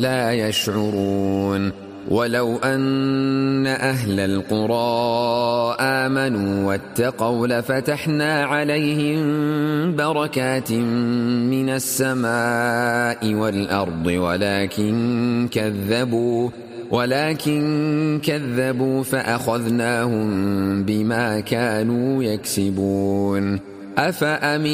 لا يشعرون ولو أن أهل القرى آمنوا واتقوا لفتحنا عليهم بركات من السماء والأرض ولكن كذبوا فأخذناهم بما كانوا يكسبون.